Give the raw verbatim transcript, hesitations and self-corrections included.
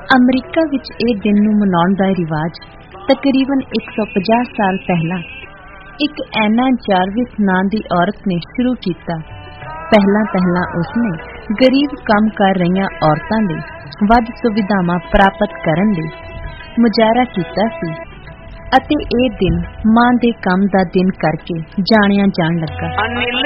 America ਵਿੱਚ ਇਹ ਦਿਨ ਨੂੰ ਮਨਾਉਣ ਦਾ ਰਿਵਾਜ ਤਕਰੀਬਨ ਇੱਕ ਸੌ ਪੰਜਾਹ ਸਾਲ ਪਹਿਲਾਂ ਇੱਕ ਐਨਾ ਜਾਰਵਿਸ ਨਾਂ ਦੀ ਔਰਤ ਨੇ ਸ਼ੁਰੂ ਕੀਤਾ। ਪਹਿਲਾਂ ਪਹਿਲਾਂ ਉਸਨੇ ਗਰੀਬ ਕੰਮ ਕਰ ਰਹੀਆਂ ਔਰਤਾਂ ਲਈ ਵੱਧ ਸੁਵਿਧਾਵਾਂ ਪ੍ਰਾਪਤ ਕਰਨ ਲਈ ਮੁਜ਼ਾਹਰਾ ਕੀਤਾ ਸੀ ਅਤੇ ਇਹ ਦਿਨ ਮਾਂ ਦੇ ਕੰਮ ਦਾ ਦਿਨ ਕਰਕੇ ਜਾਣਿਆ ਜਾਣ ਲੱਗਾ।